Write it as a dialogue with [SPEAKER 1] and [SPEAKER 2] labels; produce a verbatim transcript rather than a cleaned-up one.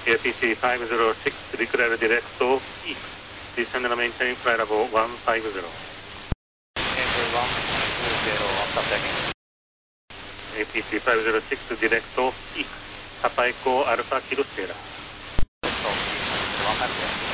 [SPEAKER 1] A P C five zero six, declare direct to east. Descend and maintain flight level one five zero.
[SPEAKER 2] Angel one two zero, after taking.
[SPEAKER 1] A P C five zero six, direct to east. Papa Echo Alpha Kilo Sierra.
[SPEAKER 2] one five zero.